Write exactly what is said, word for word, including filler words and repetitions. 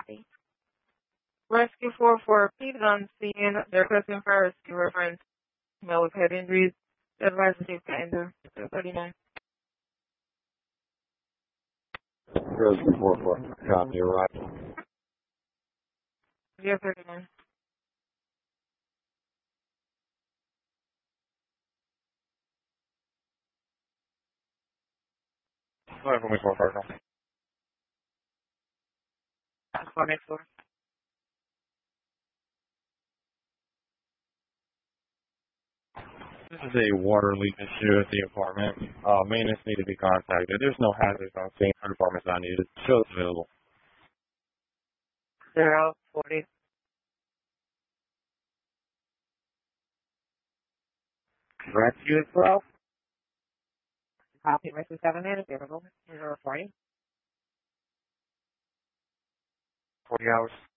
emergency. Rescue four four, repeated on scene. They're requesting fire rescue reference. Male with head injuries. Advised to take the thirty-nine. Rescue four four, copy, arrived. Yeah, thirty-nine. Five one four four. Four next door. This is a water leak issue at the apartment. Uh, maintenance need to be contacted. There's no hazards on scene. Our department's not needed. Show's available. Zero forty. Rescue twelve. Copy. Rescue seven man available. Zero forty. Forty hours.